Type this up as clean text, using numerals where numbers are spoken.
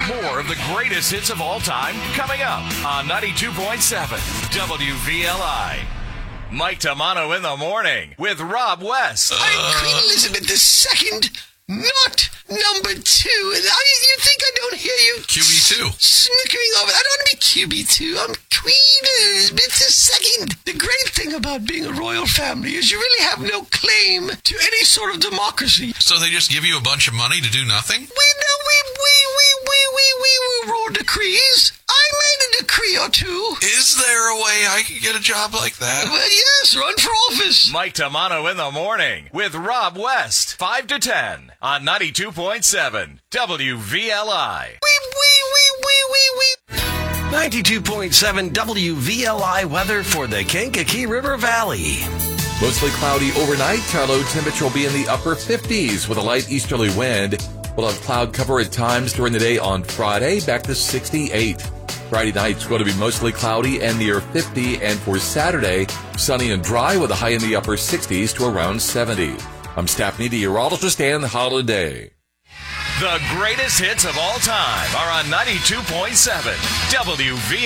More of the greatest hits of all time coming up on 92.7 WVLI. Mike Tamano in the morning with Rob West. I'm Queen Elizabeth II, not number 2. And you think I don't hear you? QB2. Snickering over. I don't want to be QB2. I'm Queen Elizabeth II. The great thing about being a royal family is you really have no claim to any sort of democracy. So they just give you a bunch of money to do nothing? We roll decrees. I made a decree or two. Is there a way I could get a job like that? Well, yes, run for office. Mike Tamano in the morning with Rob West, 5 to 10 on 92.7 WVLI. 92.7 WVLI weather for the Kankakee River Valley. Mostly cloudy overnight. Our low temperature will be in the upper 50s with a light easterly wind. We'll have cloud cover at times during the day on Friday, back to 68. Friday night's going to be mostly cloudy and near 50. And for Saturday, sunny and dry with a high in the upper 60s to around 70. I'm staff meteorologist Dan Holiday. The greatest hits of all time are on 92.7 WVLI.